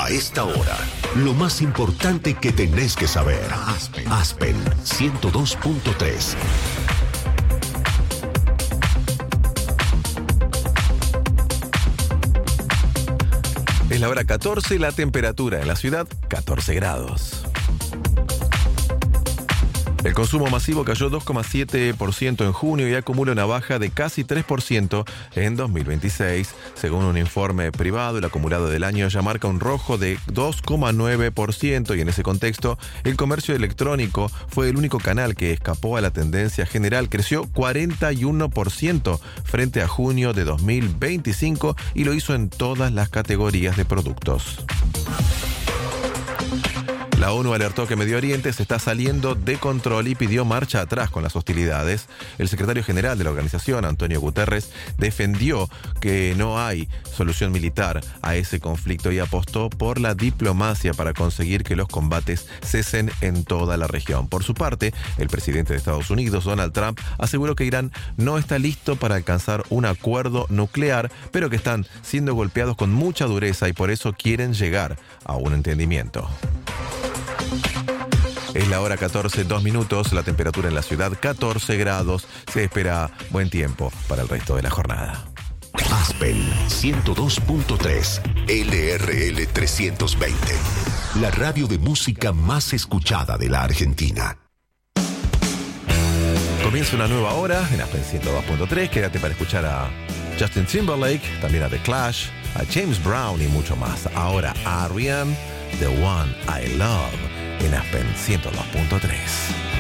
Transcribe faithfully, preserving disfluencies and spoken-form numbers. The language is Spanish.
esta hora, lo más importante que tenés que saber. Aspen, Aspen ciento dos punto tres. Es la hora catorce, la temperatura en la ciudad, catorce grados. El consumo masivo cayó dos coma siete por ciento en junio y acumula una baja de casi tres por ciento en dos mil veintiséis. Según un informe privado, el acumulado del año ya marca un rojo de dos coma nueve por ciento y en ese contexto, el comercio electrónico fue el único canal que escapó a la tendencia general. Creció cuarenta y uno por ciento frente a junio de dos mil veinticinco y lo hizo en todas las categorías de productos. La ONU alertó que Medio Oriente se está saliendo de control y pidió marcha atrás con las hostilidades. El secretario general de la organización, Antonio Guterres, defendió que no hay solución militar a ese conflicto y apostó por la diplomacia para conseguir que los combates cesen en toda la región. Por su parte, el presidente de Estados Unidos, Donald Trump, aseguró que Irán no está listo para alcanzar un acuerdo nuclear, pero que están siendo golpeados con mucha dureza y por eso quieren llegar a un entendimiento. Es la hora catorce, dos minutos, la temperatura en la ciudad catorce grados, se espera buen tiempo para el resto de la jornada. Aspen ciento dos punto tres, L R L trescientos veinte, la radio de música más escuchada de la Argentina. Comienza una nueva hora en Aspen ciento dos punto tres, quédate para escuchar a Justin Timberlake, también a The Clash, a James Brown y mucho más. Ahora a R E M, The One I Love, en Aspen ciento dos punto tres.